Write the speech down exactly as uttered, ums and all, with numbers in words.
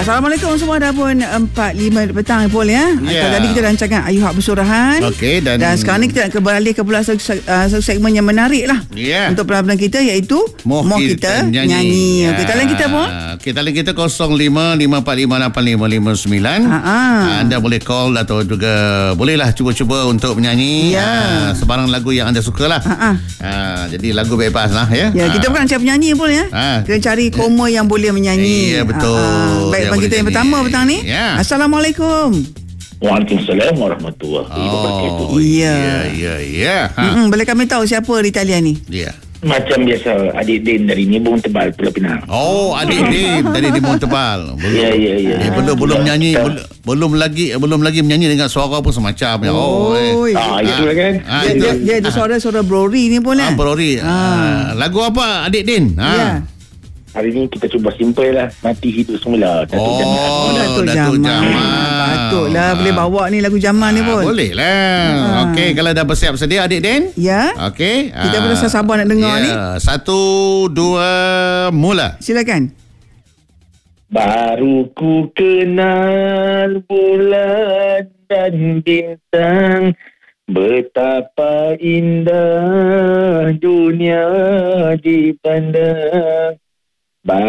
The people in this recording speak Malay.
Assalamualaikum semua. Dah pun empat lima petang Paul ya. Yeah. Tadi kita rancangan Ayu Hak Bersurahan. Okey, dan dan sekarang ni kita nak beralih ke pula satu uh, segmen yang menarik lah. Yeah. Untuk penampilan kita, iaitu Moh, Moh kita, kita nyanyi. nyanyi. Ya. Okey, talian kita pun. Okey, talian kita kosong lima lima empat lima lapan lima lima sembilan. Ha, ha. Anda boleh call atau juga bolehlah cuba-cuba untuk menyanyi Ya. uh, sebarang lagu yang anda sukalah. Ha, ha. Uh, jadi lagu bebas lah ya. Ya, kita Ah. bukan cari penyanyi pun ya. Ha. Kita cari koma yang boleh menyanyi. Ya, betul. Ah, ah. Baik, Yang abang boleh kita yang nyanyi. pertama petang ni. Ya. Assalamualaikum. Waalaikumsalam warahmatullahi wabarakatuh. Oh, Ya. ya, ya, ya. Ha. Mm-mm, boleh kami tahu siapa di talian ni? Ya. Macam biasa, adik Din dari Nibung Tebal, Pulau Pinang. Oh, adik Din dari di Mont Tebal. Belum, Ya, ya, ya. Eh, belum belum Ya, nyanyi, tak. belum, belum lagi belum lagi menyanyi dengan suara pun semacam ya. Oh, Oi. eh. Ah, itu lah kan. Ah, Dia, itu. dia, dia ada suara-suara Brori ni pun Ah, eh. Brori. Ah. Ah, lagu apa adik Din? Ah. Ya. Hari ni kita cuba simple lah. Mati hidup semula. Datuk Oh, Jamal. Oh, Datuk Datuk Jamal. Jamal. Patutlah Ah. boleh bawa ni lagu Jamal ni Ah, pun. boleh lah. Ah. Okey, kalau dah bersiap sedia adik Din? Ya. Okey. Kita Ah. pun rasa sabar nak dengar ya. ni. Satu, dua, mula. Silakan. Baru ku kenal bulan dan bintang, betapa indah dunia dipandang.